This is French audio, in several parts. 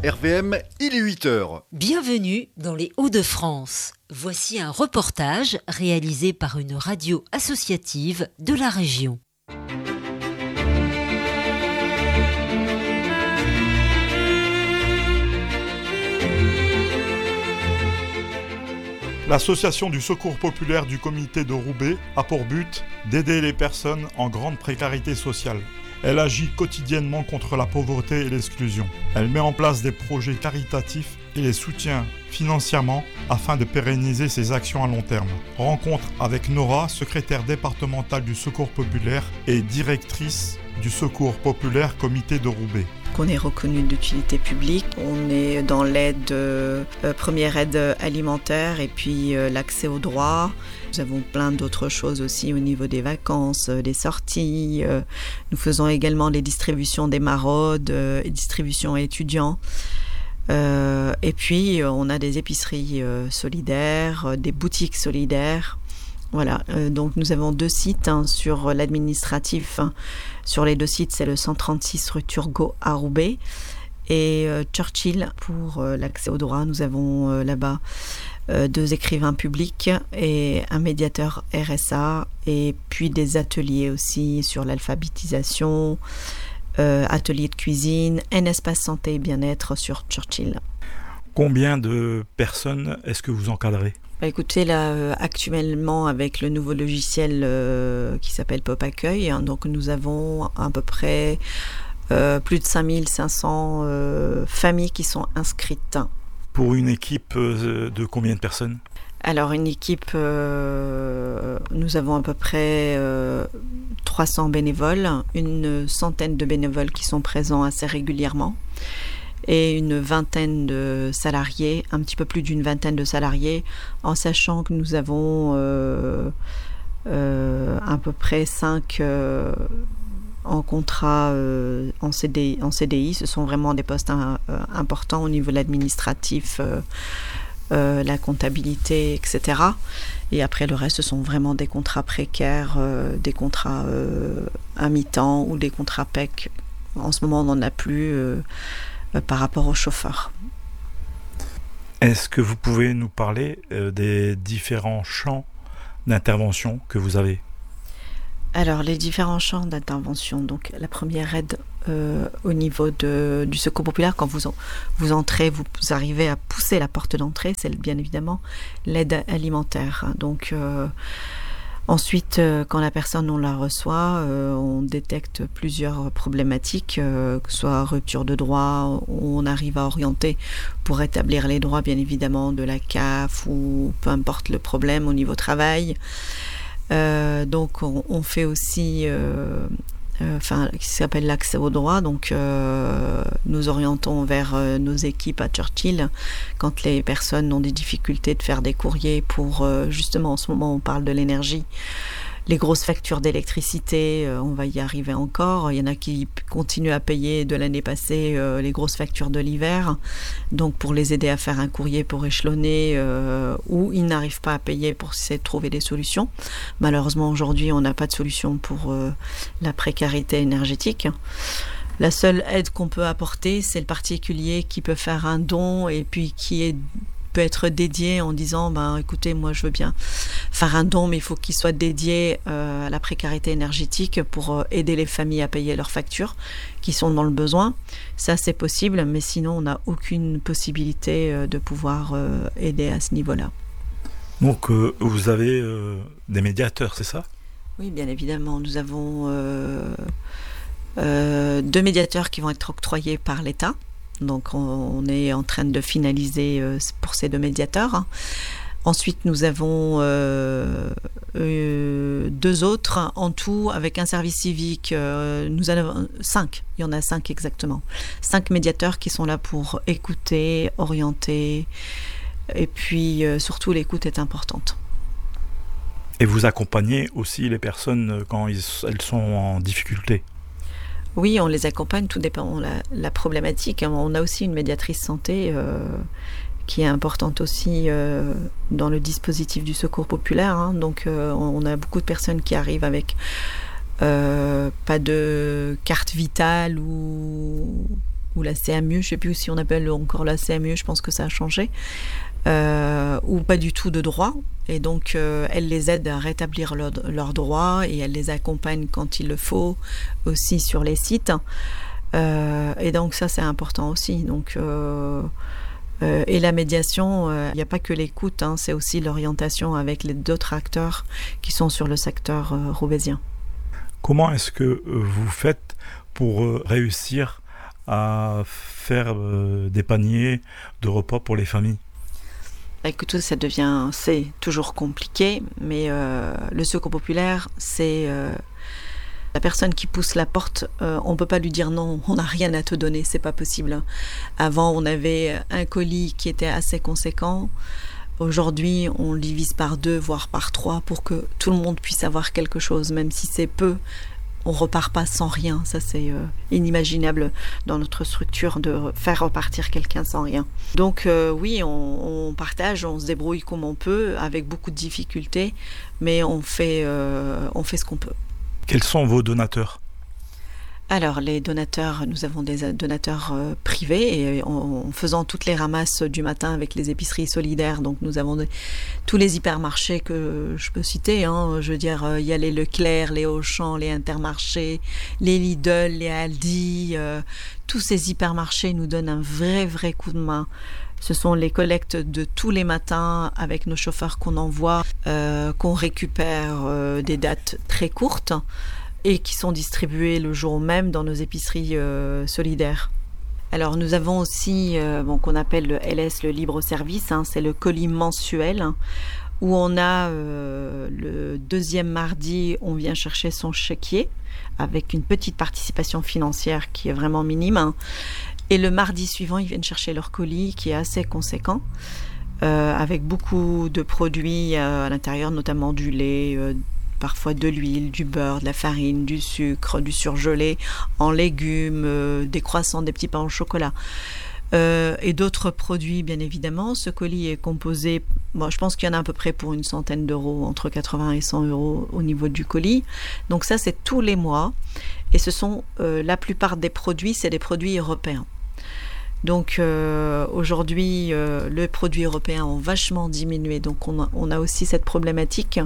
RVM, il est 8h. Bienvenue dans les Hauts-de-France. Voici un reportage réalisé par une radio associative de la région. L'association du secours populaire du comité de Roubaix a pour but d'aider les personnes en grande précarité sociale. Elle agit quotidiennement contre la pauvreté et l'exclusion. Elle met en place des projets caritatifs et les soutient financièrement afin de pérenniser ses actions à long terme. Rencontre avec Nora, secrétaire départementale du secours populaire et directrice du secours populaire comité de Roubaix. On est reconnu d'utilité publique, on est dans l'aide, première aide alimentaire et puis l'accès aux droits. Nous avons plein d'autres choses aussi au niveau des vacances, des sorties. Nous faisons également les distributions des maraudes, distributions étudiants. Et puis on a des épiceries solidaires, des boutiques solidaires. Voilà, donc nous avons 2 sites sur l'administratif. Sur les 2 sites, c'est le 136 rue Turgot à Roubaix et Churchill pour l'accès aux droits. Nous avons là-bas 2 écrivains publics et un médiateur RSA et puis des ateliers aussi sur l'alphabétisation, ateliers de cuisine, un espace santé et bien-être sur Churchill. Combien de personnes est-ce que vous encadrez ? Écoutez, là, actuellement, avec le nouveau logiciel qui s'appelle Pop Accueil, donc nous avons à peu près plus de 5500 familles qui sont inscrites. Pour une équipe de combien de personnes ? Alors, une équipe, nous avons à peu près 300 bénévoles, une centaine de bénévoles qui sont présents assez régulièrement. Et une vingtaine de salariés, un petit peu plus d'une vingtaine de salariés, en sachant que nous avons à peu près 5 en contrat en CDI. Ce sont vraiment des postes importants au niveau de l'administratif, la comptabilité, etc. Et après, le reste, ce sont vraiment des contrats précaires, des contrats à mi-temps ou des contrats PEC. En ce moment, on n'en a plus par rapport aux chauffeurs. Est-ce que vous pouvez nous parler des différents champs d'intervention que vous avez ? Alors, les différents champs d'intervention, donc la première aide au niveau du secours populaire, quand vous entrez, vous arrivez à pousser la porte d'entrée, c'est bien évidemment l'aide alimentaire. Donc, ensuite, quand la personne, on la reçoit, on détecte plusieurs problématiques, que ce soit rupture de droit, on arrive à orienter pour établir les droits, bien évidemment, de la CAF ou peu importe le problème au niveau travail. Donc, on fait aussi qui s'appelle l'accès aux droits. Donc, nous orientons vers nos équipes à Churchill quand les personnes ont des difficultés de faire des courriers pour, justement, en ce moment, on parle de l'énergie. Les grosses factures d'électricité, on va y arriver encore. Il y en a qui continuent à payer de l'année passée les grosses factures de l'hiver. Donc, pour les aider à faire un courrier pour échelonner, ou ils n'arrivent pas à payer pour essayer de trouver des solutions. Malheureusement, aujourd'hui, on n'a pas de solution pour la précarité énergétique. La seule aide qu'on peut apporter, c'est le particulier qui peut faire un don et puis qui peut être dédié en disant écoutez, moi je veux bien faire un don, mais il faut qu'il soit dédié à la précarité énergétique pour aider les familles à payer leurs factures qui sont dans le besoin. Ça, c'est possible, mais sinon on n'a aucune possibilité de pouvoir aider à ce niveau-là. Donc vous avez des médiateurs, c'est ça ? Oui, bien évidemment, nous avons 2 médiateurs qui vont être octroyés par l'État. Donc, on est en train de finaliser pour ces 2 médiateurs. Ensuite, nous avons 2 autres en tout avec un service civique. Nous en avons 5. Il y en a 5 exactement. 5 médiateurs qui sont là pour écouter, orienter. Et puis, surtout, l'écoute est importante. Et vous accompagnez aussi les personnes quand elles sont en difficulté ? Oui, on les accompagne, tout dépend de la problématique. On a aussi une médiatrice santé qui est importante aussi dans le dispositif du secours populaire. Donc, on a beaucoup de personnes qui arrivent avec pas de carte vitale ou ou la CMU, je ne sais plus si on appelle encore la CMU, je pense que ça a changé, ou pas du tout de droit. Et donc, elle les aide à rétablir leurs droits et elle les accompagne quand il le faut, aussi sur les sites. Et donc, ça, c'est important aussi. Donc, et la médiation, il n'y a pas que l'écoute, hein, c'est aussi l'orientation avec d'autres acteurs qui sont sur le secteur roubaisien. Comment est-ce que vous faites pour réussir à faire des paniers de repas pour les familles? Écoute, c'est toujours compliqué, mais le secours populaire, c'est la personne qui pousse la porte, on ne peut pas lui dire non, on n'a rien à te donner, c'est pas possible. Avant, on avait un colis qui était assez conséquent. Aujourd'hui, on le divise par 2, voire par 3 pour que tout le monde puisse avoir quelque chose, même si c'est peu. On repart pas sans rien. Ça, c'est inimaginable dans notre structure de faire repartir quelqu'un sans rien. Donc oui, on partage, on se débrouille comme on peut, avec beaucoup de difficultés, mais on fait ce qu'on peut. Quels sont vos donateurs? Alors, les donateurs, nous avons des donateurs privés et en faisant toutes les ramasses du matin avec les épiceries solidaires, donc nous avons tous les hypermarchés que je peux citer, hein, je veux dire, il y a les Leclerc, les Auchan, les Intermarchés, les Lidl, les Aldi, tous ces hypermarchés nous donnent un vrai coup de main. Ce sont les collectes de tous les matins avec nos chauffeurs qu'on envoie, qu'on récupère des dates très courtes et qui sont distribuées le jour même dans nos épiceries solidaires. Alors nous avons aussi qu'on appelle le LS, le libre service, hein, c'est le colis mensuel, hein, où on a le deuxième mardi, on vient chercher son chéquier avec une petite participation financière qui est vraiment minime, hein. Et le mardi suivant, ils viennent chercher leur colis qui est assez conséquent, avec beaucoup de produits à l'intérieur, notamment du lait, parfois de l'huile, du beurre, de la farine, du sucre, du surgelé en légumes, des croissants, des petits pains au chocolat. Et d'autres produits, bien évidemment. Ce colis est composé, je pense qu'il y en a à peu près pour une centaine d'euros, entre 80 et 100 euros au niveau du colis. Donc ça, c'est tous les mois. Et ce sont, la plupart des produits, c'est des produits européens. Donc aujourd'hui, les produits européens ont vachement diminué. Donc on a aussi cette problématique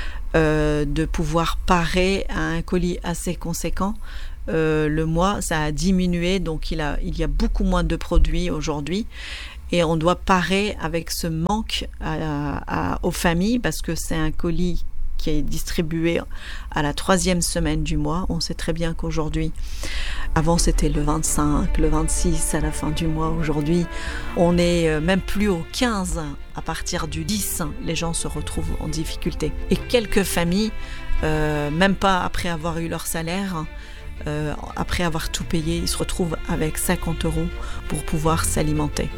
de pouvoir parer à un colis assez conséquent. Le mois, ça a diminué, donc il y a beaucoup moins de produits aujourd'hui et on doit parer avec ce manque aux familles parce que c'est un colis qui est distribué à la 3e semaine du mois. On sait très bien qu'aujourd'hui, avant c'était le 25, le 26 à la fin du mois. Aujourd'hui, on est même plus au 15. À partir du 10, les gens se retrouvent en difficulté. Et quelques familles, même pas après avoir eu leur salaire, après avoir tout payé, ils se retrouvent avec 50 euros pour pouvoir s'alimenter.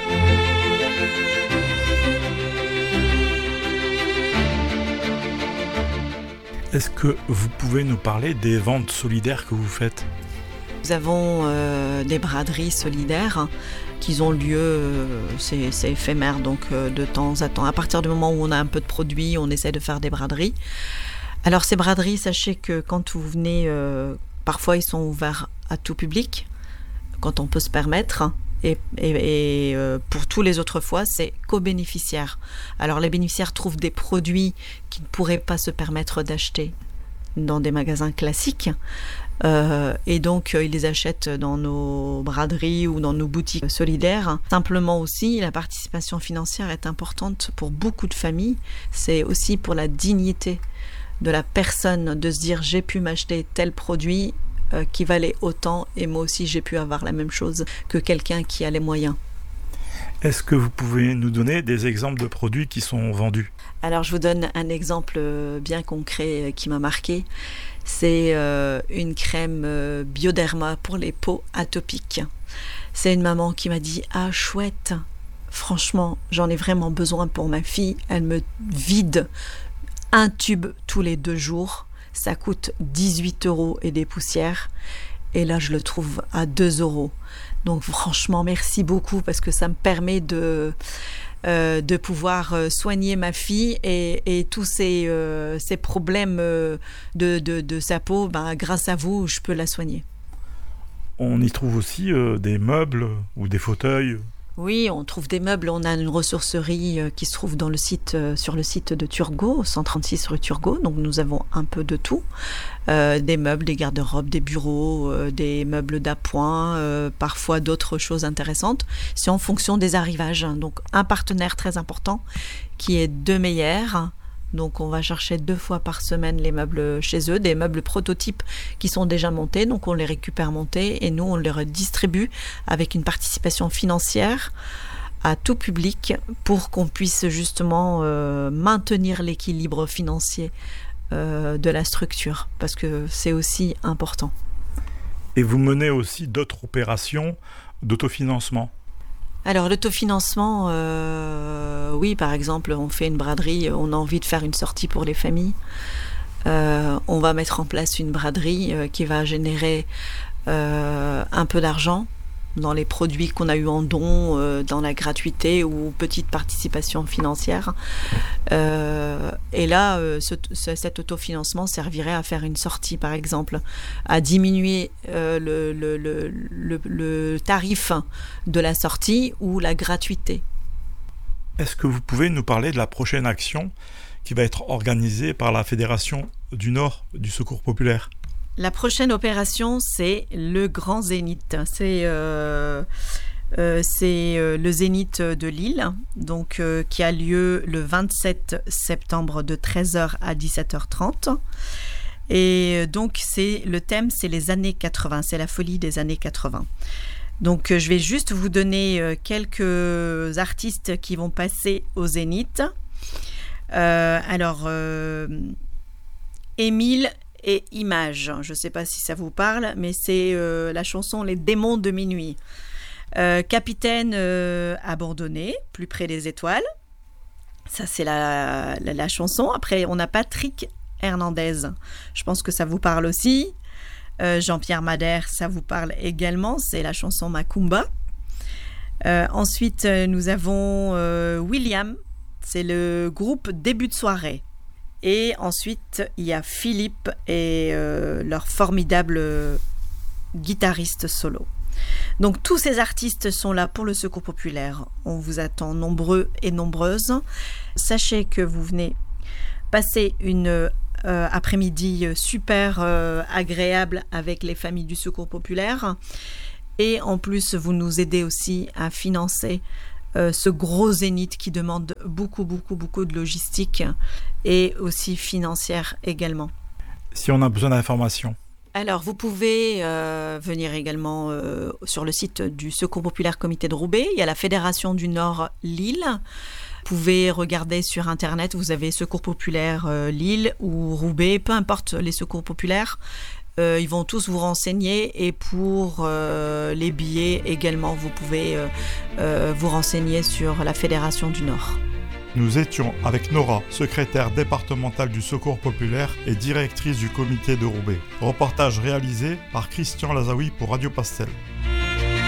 Est-ce que vous pouvez nous parler des ventes solidaires que vous faites? Nous avons des braderies solidaires qui ont lieu, c'est éphémère, donc de temps à temps. À partir du moment où on a un peu de produits, on essaie de faire des braderies. Alors ces braderies, sachez que quand vous venez, parfois ils sont ouverts à tout public, quand on peut se permettre. Et pour tous les autres fois, c'est qu'aux bénéficiaires. Alors les bénéficiaires trouvent des produits qu'ils ne pourraient pas se permettre d'acheter dans des magasins classiques. Et donc ils les achètent dans nos braderies ou dans nos boutiques solidaires. Simplement aussi, la participation financière est importante pour beaucoup de familles. C'est aussi pour la dignité de la personne de se dire j'ai pu m'acheter tel produit qui valait autant et moi aussi j'ai pu avoir la même chose que quelqu'un qui a les moyens. Est-ce que vous pouvez nous donner des exemples de produits qui sont vendus? Alors je vous donne un exemple bien concret qui m'a marqué. C'est une crème Bioderma pour les peaux atopiques. C'est une maman qui m'a dit « Ah chouette, franchement j'en ai vraiment besoin pour ma fille, elle me vide un tube tous les 2 jours. Ça coûte 18 euros et des poussières. Et là, je le trouve à 2 euros. Donc, franchement, merci beaucoup parce que ça me permet de pouvoir soigner ma fille et tous ces problèmes de sa peau. Grâce à vous, je peux la soigner. On y trouve aussi des meubles ou des fauteuils. Oui, on trouve des meubles. On a une ressourcerie qui se trouve sur le site de Turgot, 136 rue Turgot. Donc nous avons un peu de tout. Des meubles, des garde-robes, des bureaux, des meubles d'appoint, parfois d'autres choses intéressantes. C'est en fonction des arrivages. Donc un partenaire très important qui est De Meyer. Donc on va chercher 2 fois par semaine les meubles chez eux, des meubles prototypes qui sont déjà montés, donc on les récupère montés et nous on les redistribue avec une participation financière à tout public pour qu'on puisse justement maintenir l'équilibre financier de la structure, parce que c'est aussi important. Et vous menez aussi d'autres opérations d'autofinancement? Alors l'autofinancement, oui, par exemple, on fait une braderie, on a envie de faire une sortie pour les familles. On va mettre en place une braderie qui va générer un peu d'argent dans les produits qu'on a eu en don, dans la gratuité ou petite participation financière. Et là, cet autofinancement servirait à faire une sortie, par exemple, à diminuer le tarif de la sortie ou la gratuité. Est-ce que vous pouvez nous parler de la prochaine action qui va être organisée par la Fédération du Nord du Secours Populaire ? La prochaine opération, c'est le Grand Zénith. C'est le Zénith de Lille, donc, qui a lieu le 27 septembre de 13h à 17h30. Et donc, le thème, c'est les années 80. C'est la folie des années 80. Donc, je vais juste vous donner quelques artistes qui vont passer au Zénith. Émile et Images. Je ne sais pas si ça vous parle, mais c'est la chanson Les démons de minuit. Capitaine abandonné, plus près des étoiles. Ça, c'est la chanson. Après, on a Patrick Hernandez. Je pense que ça vous parle aussi. Jean-Pierre Madère, ça vous parle également. C'est la chanson Macumba. Ensuite, nous avons William. C'est le groupe Début de soirée. Et ensuite, il y a Philippe et leur formidable guitariste solo. Donc, tous ces artistes sont là pour le Secours populaire. On vous attend nombreux et nombreuses. Sachez que vous venez passer une après-midi super agréable avec les familles du Secours populaire. Et en plus, vous nous aidez aussi à financer ce gros zénith qui demande beaucoup de logistique et aussi financière également. Si on a besoin d'informations. Alors, vous pouvez venir également sur le site du Secours populaire Comité de Roubaix. Il y a la Fédération du Nord Lille. Vous pouvez regarder sur Internet, vous avez Secours populaire Lille ou Roubaix, peu importe les secours populaires. Ils vont tous vous renseigner et pour les billets également, vous pouvez vous renseigner sur la Fédération du Nord. Nous étions avec Nora, secrétaire départementale du Secours populaire et directrice du comité de Roubaix. Reportage réalisé par Christian Lazaoui pour Radio Pastel.